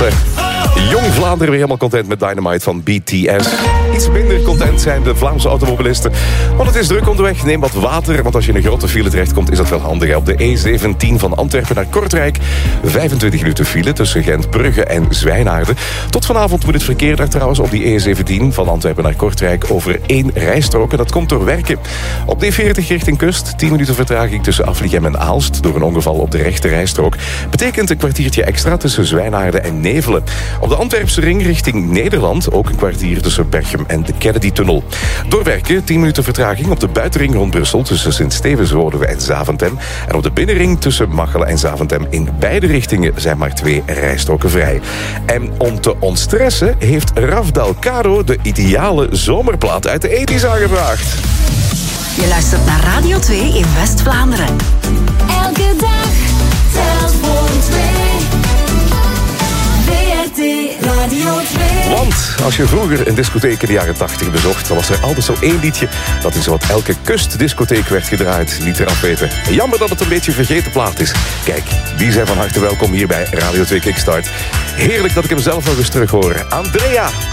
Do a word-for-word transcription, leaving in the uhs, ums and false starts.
hè. Jong Vlaanderen weer helemaal content met Dynamite van B T S. Iets minder content zijn de Vlaamse automobilisten. Want het is druk onderweg, neem wat water. Want als je in een grote file terechtkomt, is dat wel handig. Hè? Op de E zeventien van Antwerpen naar Kortrijk. vijfentwintig minuten file tussen Gent, Brugge en Zwijnaarden. Tot vanavond moet het verkeer daar trouwens op die E zeventien van Antwerpen naar Kortrijk over één rijstrook. En dat komt door werken. Op D veertig richting kust, tien minuten vertraging tussen Afligem en Aalst. Door een ongeval op de rechte rijstrook. Betekent een kwartiertje extra tussen Zwijnaarden en Nevelen. Op de Antwerpse ring richting Nederland ook een kwartier tussen Berchem en de Kennedy-tunnel. Doorwerken, tien minuten vertraging op de buitenring rond Brussel tussen Sint-Stevens-Woluwe en Zaventem. En op de binnenring tussen Machelen en Zaventem in beide richtingen zijn maar twee rijstroken vrij. En om te ontstressen heeft Raf Dalcaro de ideale zomerplaat uit de ethisch aangevraagd. Je luistert naar Radio twee in West-Vlaanderen. Elke dag telt voor twee. B R T Radio twee. Want als je vroeger een discotheek in de jaren tachtig bezocht, dan was er altijd zo één liedje dat in zowat elke kustdiscotheek werd gedraaid. Niet eraf weten. Jammer dat het een beetje een vergeten plaat is. Kijk, die zijn van harte welkom hier bij Radio twee Kickstart. Heerlijk dat ik hem zelf nog eens terug hoor. Andrea